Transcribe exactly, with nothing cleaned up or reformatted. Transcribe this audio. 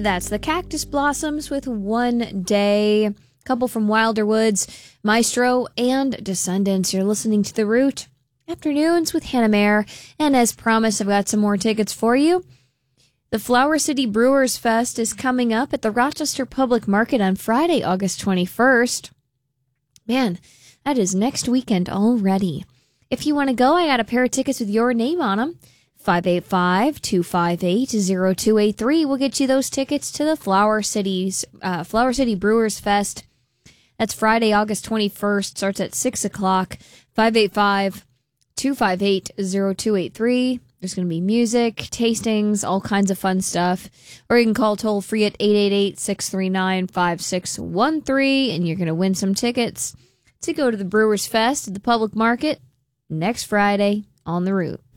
That's the Cactus Blossoms with One Day. Couple from Wilder Woods, Maestro, and Descendants. You're listening to The Root. Afternoons with Hannah Mayer. And as promised, I've got some more tickets for you. The Flower City Brewers Fest is coming up at the Rochester Public Market on Friday, August twenty-first. Man, that is next weekend already. If you want to go, I got a pair of tickets with your name on them. five eight five, two five eight, zero two eight three will get you those tickets to the Flower City's uh, Flower City Brewers Fest. That's Friday, August twenty-first. Starts at six o'clock. five eight five, two five eight, zero two eight three. There's going to be music, tastings, all kinds of fun stuff. Or you can call toll free at eight eight eight, six three nine, five six one three, and you're going to win some tickets to go to the Brewers Fest at the public market next Friday on The Root.